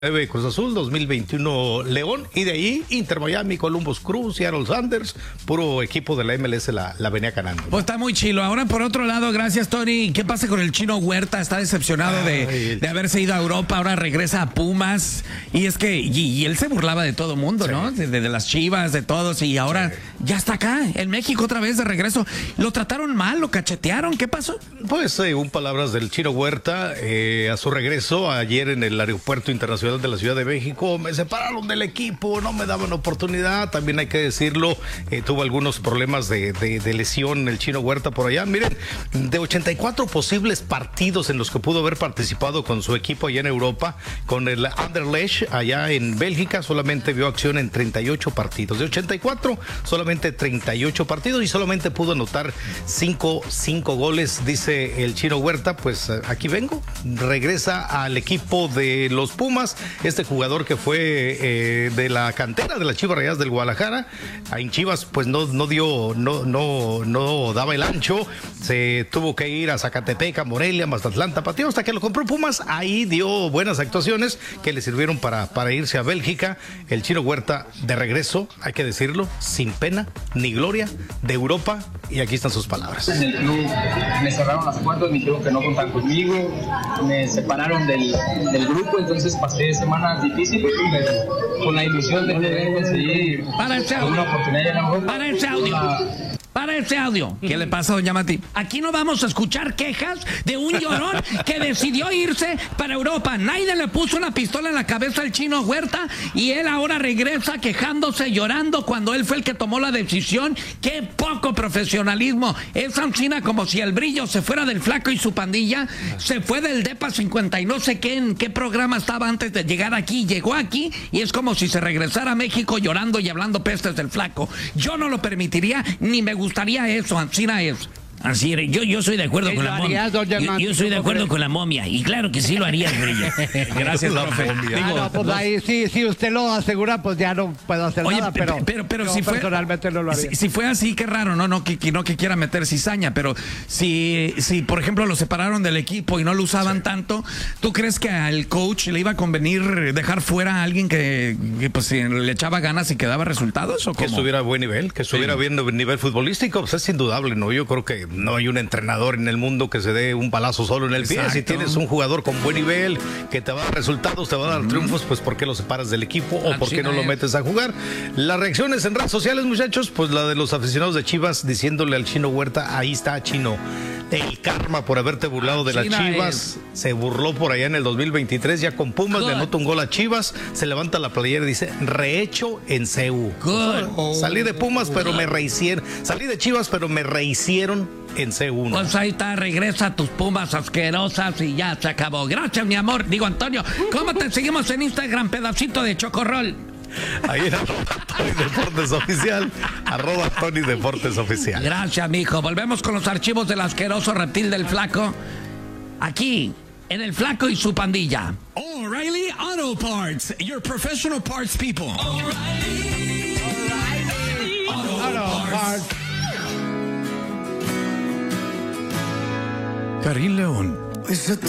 Cruz Azul, 2021 León, y de ahí Inter Miami, Columbus Crew, Seattle Sanders, puro equipo de la MLS la venía ganando. Pues está muy chilo. Ahora, por otro lado, gracias, Tony. ¿Qué pasa con el Chino Huerta? Está decepcionado de haberse ido a Europa, ahora regresa a Pumas. Y es que, y él se burlaba de todo mundo, sí, ¿no? De las Chivas, de todos, y ahora ya está acá, en México otra vez de regreso. ¿Lo trataron mal? ¿Lo cachetearon? ¿Qué pasó? Pues según palabras del Chino Huerta, a su regreso ayer en el Aeropuerto Internacional de la Ciudad de México, me separaron del equipo, no me daban oportunidad, también hay que decirlo, tuvo algunos problemas de lesión el Chino Huerta por allá. Miren, de 84 posibles partidos en los que pudo haber participado con su equipo allá en Europa, con el Anderlecht allá en Bélgica, solamente vio acción en 38 partidos. De 84, solamente 38 partidos y solamente pudo anotar 5 goles, dice el Chino Huerta. Pues aquí vengo, regresa al equipo de los Pumas. Este jugador que fue de la cantera de las Chivas Rayadas del Guadalajara, en Chivas pues no daba el ancho, se tuvo que ir a Zacatepec, a Morelia, Mazatlán, Tapatío, hasta que lo compró Pumas. Ahí dio buenas actuaciones que le sirvieron para irse a Bélgica. El Chino Huerta de regreso, hay que decirlo, sin pena ni gloria, de Europa, y aquí están sus palabras. En el club me cerraron las puertas, me dijeron que no contaban conmigo, me separaron del grupo, entonces pasé semanas difíciles con la ilusión de poder conseguir una oportunidad en Europa. Para ese audio. ¿Qué le pasa, doña Mati? Aquí no vamos a escuchar quejas de un llorón que decidió irse para Europa. Nadie le puso una pistola en la cabeza al Chino Huerta y él ahora regresa quejándose, llorando, cuando él fue el que tomó la decisión. ¡Qué poco profesionalismo! Es Ancina como si el brillo se fuera del Flaco y su pandilla. Se fue del DEPA 50 y no sé qué, en qué programa estaba antes de llegar aquí. Llegó aquí y es como si se regresara a México llorando y hablando pestes del Flaco. Yo no lo permitiría, ni me gustaría eso. Ancina es. Así es, yo soy de acuerdo con la momia. Yo soy de acuerdo con la momia. Y claro que sí lo harías, Brillo. Gracias, profe. Digo, pues ahí sí, usted lo asegura, pues ya no puedo hacer nada, pero si fue, personalmente no lo haría. Si fue así, qué raro, no que quiera meter cizaña, pero si por ejemplo lo separaron del equipo y no lo usaban tanto, ¿tú crees que al coach le iba a convenir dejar fuera a alguien que pues le echaba ganas y que daba resultados? ¿O cómo? Que estuviera a buen nivel, que estuviera bien de nivel futbolístico, pues es indudable, ¿no? Yo creo que no hay un entrenador en el mundo que se dé un balazo solo en el pie. Si tienes un jugador con buen nivel que te va a dar resultados, te va a dar triunfos, pues ¿por qué lo separas del equipo o por qué no lo metes a jugar? Las reacciones en redes sociales, muchachos, pues la de los aficionados de Chivas diciéndole al Chino Huerta: ahí está, Chino, el karma por haberte burlado de las Chivas. Se burló por allá en el 2023, ya con Pumas le anota un gol a Chivas, se levanta la playera y dice: rehecho en CEU. Salí de Pumas, pero me rehicieron. Salí de Chivas, pero me rehicieron en C1. Pues ahí está, regresa a tus Pumas asquerosas y ya se acabó. Gracias, mi amor. Digo, Antonio, ¿cómo te seguimos en Instagram, pedacito de chocorrol? Ahí en @Tony Deportes Oficial, @Tony Deportes Oficial. Gracias, mijo. Volvemos con los archivos del asqueroso reptil del Flaco. Aquí, en el Flaco y su pandilla. O'Reilly Auto Parts, your professional parts people. O'Reilly Auto Parts. Karim León.